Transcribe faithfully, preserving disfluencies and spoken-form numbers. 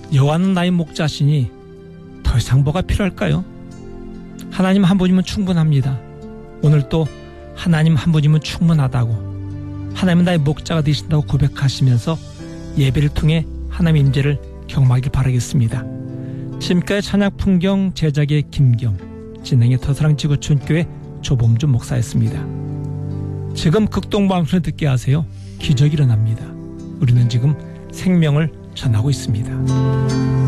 여호와는 나의 목자시니 더 이상 뭐가 필요할까요? 하나님 한 분이면 충분합니다. 오늘 또 하나님 한 분이면 충분하다고, 하나님은 나의 목자가 되신다고 고백하시면서 예배를 통해 하나님의 임재를 경험하길 바라겠습니다. 지금까지 찬양 풍경 제작의 김경, 진행의 터사랑 지구촌교회 조범주 목사였습니다. 지금 극동방송을 듣게 하세요. 기적이 일어납니다. 우리는 지금 생명을 전하고 있습니다.